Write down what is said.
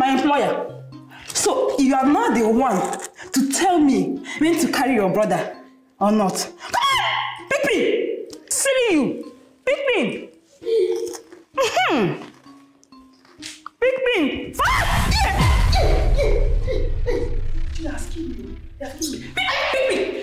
employer. So you are not the one to tell me when to carry your brother or not. Pippin! Silly you! Pippin! Pippin! You're asking me. Pippin!